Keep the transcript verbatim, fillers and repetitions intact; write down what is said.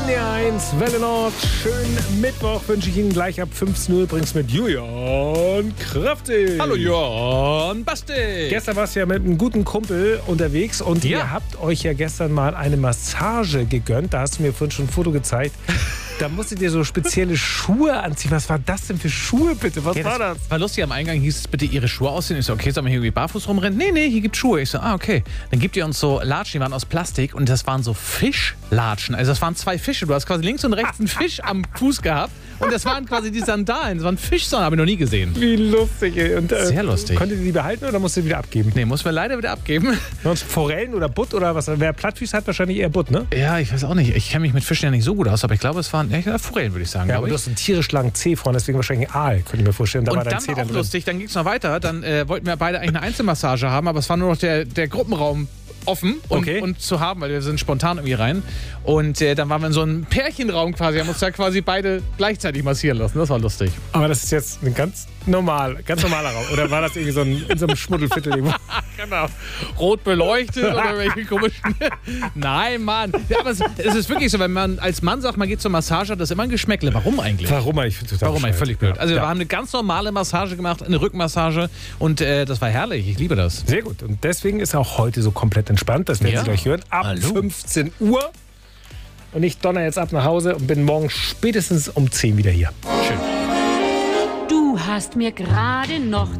N D R eins, Welle Nord. Schönen Mittwoch wünsche ich Ihnen gleich ab fünfzehn Uhr. Übrigens mit Julian Kraftig. Hallo Julian Basti. Gestern warst du ja mit einem guten Kumpel unterwegs und ja. ihr habt euch ja gestern mal eine Massage gegönnt. Da hast du mir vorhin schon ein Foto gezeigt. Da musstet ihr so spezielle Schuhe anziehen. Was war das denn für Schuhe, bitte? Was Ja, war das? War lustig, am Eingang hieß es, bitte Ihre Schuhe ausziehen. Ich so, okay, sollen wir hier irgendwie barfuß rumrennen? Nee, nee, hier gibt's Schuhe. Ich so, ah, okay. Dann gibt ihr uns so Latschen, die waren aus Plastik und das waren so Fischlatschen. Also das waren zwei Fische. Du hast quasi links und rechts einen Fisch am Fuß gehabt und das waren quasi die Sandalen. Das waren Fischsandalen, habe ich noch nie gesehen. Wie lustig, ey. Und, äh, Sehr lustig. Konntet ihr die behalten oder musst ihr die wieder abgeben? Nee, muss man leider wieder abgeben. Sonst Forellen oder Butt oder was? Wer Plattfüße hat, wahrscheinlich eher Butt, ne? Ja, ich weiß auch nicht. Ich kenne mich mit Fischen ja nicht so gut aus, aber ich glaube, es waren ja, Forellen, würde ich sagen. Ja, aber ich. du hast einen tierisch langen Zeh vorne, deswegen wahrscheinlich ein Aal, könnte ich mir vorstellen. Da Und war dein dann Zeh war dann auch drin. lustig, dann ging es noch weiter. Dann äh, wollten wir beide eigentlich eine Einzelmassage haben, aber es war nur noch der, der Gruppenraum offen und, Okay. und zu haben, weil wir sind spontan irgendwie rein. Und äh, dann waren wir in so einem Pärchenraum quasi, haben uns da quasi beide gleichzeitig massieren lassen. Das war lustig. Aber das ist jetzt ein ganz normal, ganz normaler Raum. Oder war das irgendwie so ein, in so einem Schmuddelviertel irgendwo? Genau. Rot beleuchtet oder welche komischen... Nein, Mann. Ja, aber es, es ist wirklich so, wenn man als Mann sagt, man geht zur Massage, hat das immer ein Geschmäckle. Warum eigentlich? Warum eigentlich? Total Warum eigentlich? Völlig blöd. Also wir ja. haben eine ganz normale Massage gemacht, eine Rückenmassage und äh, das war herrlich. Ich liebe das. Sehr gut. Und deswegen ist auch heute so komplett entspannt. Das werden Ja. Sie gleich hören. Ab Hallo. fünfzehn Uhr. Und ich donner jetzt ab nach Hause und bin morgen spätestens um zehn wieder hier. Schön. Du hast mir gerade noch